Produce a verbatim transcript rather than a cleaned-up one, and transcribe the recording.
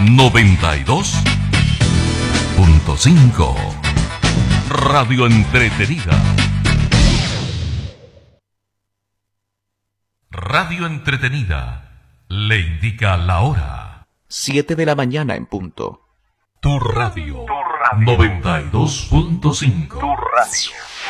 noventa y dos punto cinco. Radio Entretenida. Radio Entretenida le indica la hora. Siete de la mañana en punto. Tu radio, tu radio. noventa y dos punto cinco. Tu radio.